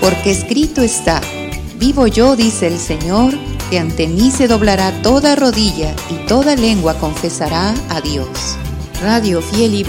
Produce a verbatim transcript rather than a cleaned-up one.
porque escrito está: vivo yo, dice el Señor, que ante mí se doblará toda rodilla y toda lengua confesará a Dios. Radio Fiel y